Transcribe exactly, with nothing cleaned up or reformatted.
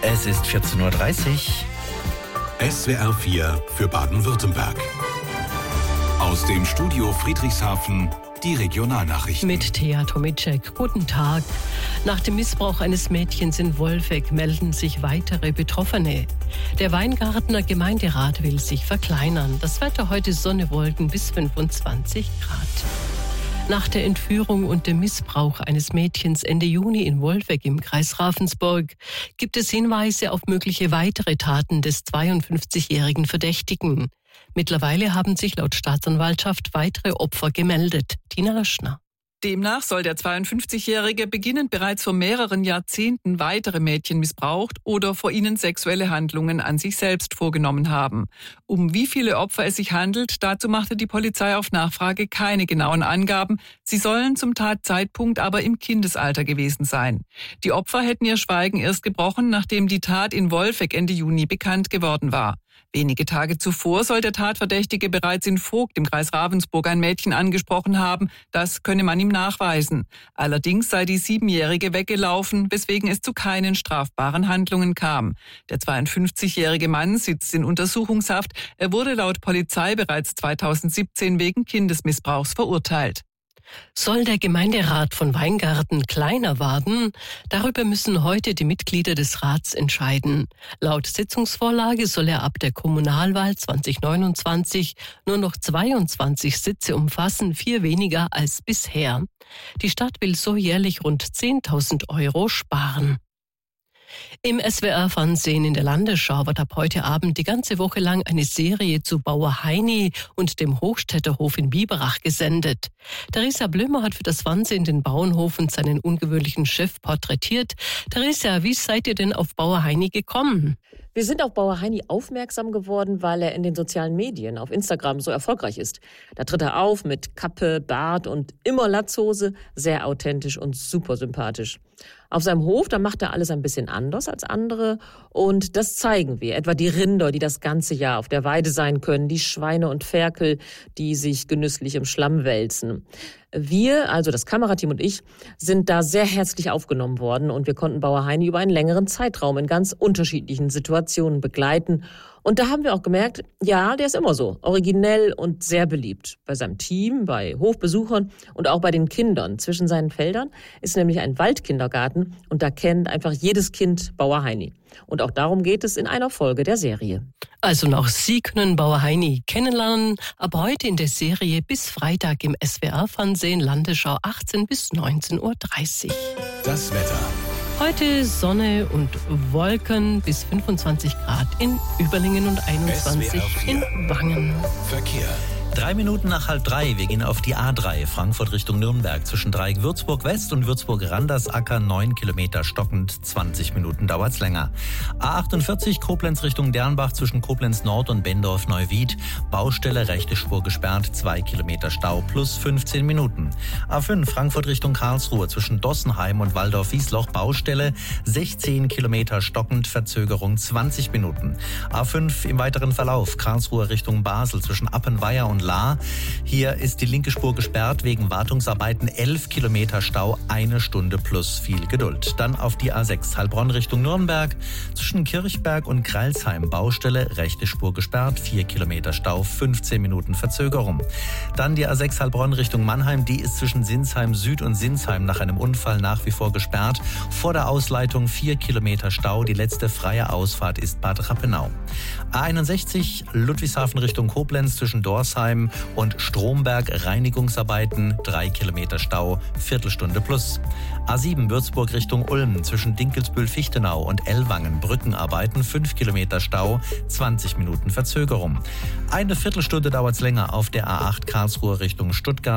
Es ist vierzehn Uhr dreißig. S W R vier für Baden-Württemberg. Aus dem Studio Friedrichshafen die Regionalnachrichten. Mit Thea Tomicek. Guten Tag. Nach dem Missbrauch eines Mädchens in Wolfegg melden sich weitere Betroffene. Der Weingartner Gemeinderat will sich verkleinern. Das Wetter heute Sonne, Wolken bis fünfundzwanzig Grad. Nach der Entführung und dem Missbrauch eines Mädchens Ende Juni in Wolfegg im Kreis Ravensburg gibt es Hinweise auf mögliche weitere Taten des zweiundfünfzigjährigen Verdächtigen. Mittlerweile haben sich laut Staatsanwaltschaft weitere Opfer gemeldet. Tina Löschner. Demnach soll der zweiundfünfzigjährige beginnend bereits vor mehreren Jahrzehnten weitere Mädchen missbraucht oder vor ihnen sexuelle Handlungen an sich selbst vorgenommen haben. Um wie viele Opfer es sich handelt, dazu machte die Polizei auf Nachfrage keine genauen Angaben. Sie sollen zum Tatzeitpunkt aber im Kindesalter gewesen sein. Die Opfer hätten ihr Schweigen erst gebrochen, nachdem die Tat in Wolfegg Ende Juni bekannt geworden war. Wenige Tage zuvor soll der Tatverdächtige bereits in Vogt im Kreis Ravensburg ein Mädchen angesprochen haben. Das könne man ihm nachweisen. Allerdings sei die Siebenjährige weggelaufen, weswegen es zu keinen strafbaren Handlungen kam. Der zweiundfünfzigjährige Mann sitzt in Untersuchungshaft. Er wurde laut Polizei bereits zweitausendsiebzehn wegen Kindesmissbrauchs verurteilt. Soll der Gemeinderat von Weingarten kleiner werden? Darüber müssen heute die Mitglieder des Rats entscheiden. Laut Sitzungsvorlage soll er ab der Kommunalwahl zweitausendneunundzwanzig nur noch zweiundzwanzig Sitze umfassen, vier weniger als bisher. Die Stadt will so jährlich rund zehntausend Euro sparen. Im S W R-Fernsehen in der Landesschau wird ab heute Abend die ganze Woche lang eine Serie zu Bauer Heini und dem Hochstädterhof in Biberach gesendet. Theresa Blömer hat für das Fernsehen den Bauernhof und seinen ungewöhnlichen Chef porträtiert. Theresa, wie seid ihr denn auf Bauer Heini gekommen? Wir sind auf Bauer Heini aufmerksam geworden, weil er in den sozialen Medien, auf Instagram, so erfolgreich ist. Da tritt er auf mit Kappe, Bart und immer Latzhose, sehr authentisch und super sympathisch. Auf seinem Hof, da macht er alles ein bisschen anders als andere und das zeigen wir. Etwa die Rinder, die das ganze Jahr auf der Weide sein können, die Schweine und Ferkel, die sich genüsslich im Schlamm wälzen. Wir, also das Kamerateam und ich, sind da sehr herzlich aufgenommen worden und wir konnten Bauer Heini über einen längeren Zeitraum in ganz unterschiedlichen Situationen begleiten. Und da haben wir auch gemerkt, ja, der ist immer so, originell und sehr beliebt. Bei seinem Team, bei Hofbesuchern und auch bei den Kindern. Zwischen seinen Feldern ist nämlich ein Waldkindergarten und da kennt einfach jedes Kind Bauer Heini. Und auch darum geht es in einer Folge der Serie. Also noch Sie können Bauer Heini kennenlernen, ab heute in der Serie bis Freitag im S W R-Fernsehen Landesschau achtzehn bis neunzehn Uhr dreißig. Das Wetter. Heute Sonne und Wolken bis fünfundzwanzig Grad in Überlingen und einundzwanzig in Wangen. Verkehr. Drei Minuten nach halb drei. Wir gehen auf die A drei, Frankfurt Richtung Nürnberg. Zwischen Dreieck Würzburg West und Würzburg Randersacker, neun Kilometer stockend, zwanzig Minuten dauert's länger. A achtundvierzig, Koblenz Richtung Dernbach, zwischen Koblenz Nord und Bendorf Neuwied. Baustelle, rechte Spur gesperrt, zwei Kilometer Stau plus fünfzehn Minuten. A fünf, Frankfurt Richtung Karlsruhe, zwischen Dossenheim und Waldorf-Wiesloch. Baustelle, sechzehn Kilometer stockend, Verzögerung zwanzig Minuten. A fünf im weiteren Verlauf, Karlsruhe Richtung Basel, zwischen Appenweier und La. Hier ist die linke Spur gesperrt wegen Wartungsarbeiten. elf Kilometer Stau, eine Stunde plus viel Geduld. Dann auf die A sechs Heilbronn Richtung Nürnberg. Zwischen Kirchberg und Greilsheim Baustelle, rechte Spur gesperrt, vier Kilometer Stau, fünfzehn Minuten Verzögerung. Dann die A sechs Heilbronn Richtung Mannheim. Die ist zwischen Sinsheim Süd und Sinsheim nach einem Unfall nach wie vor gesperrt. Vor der Ausleitung vier Kilometer Stau. Die letzte freie Ausfahrt ist Bad Rappenau. A einundsechzig Ludwigshafen Richtung Koblenz, zwischen Dorsheim und Stromberg Reinigungsarbeiten, drei Kilometer Stau, Viertelstunde plus. A sieben Würzburg Richtung Ulm, zwischen Dinkelsbühl-Fichtenau und Ellwangen Brückenarbeiten, fünf Kilometer Stau, zwanzig Minuten Verzögerung. Eine Viertelstunde dauert's länger auf der A acht Karlsruhe Richtung Stuttgart.